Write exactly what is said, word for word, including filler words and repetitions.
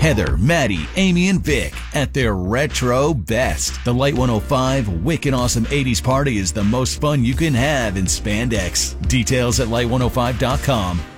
Heather, Maddie, Amy, and Vic at their retro best. The Light one oh five Wicked Awesome eighties Party is the most fun you can have in spandex. Details at light one oh five dot com.